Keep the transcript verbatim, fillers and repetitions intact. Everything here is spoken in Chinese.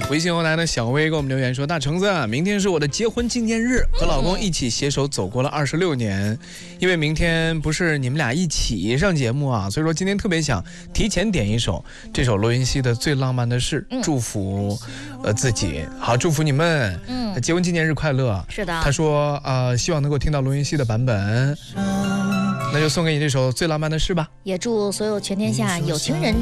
微信后台的小薇给我们留言说：“大橙子，明天是我的结婚纪念日，和老公一起携手走过了二十六年。因为明天不是你们俩一起上节目啊，所以说今天特别想提前点一首这首罗云熙的《最浪漫的事》，祝福呃自己，好祝福你们，嗯，结婚纪念日快乐。 是的， 他说呃希望能够听到罗云熙的版本，那就送给你这首《最浪漫的事》吧。 也祝所有全天下有情人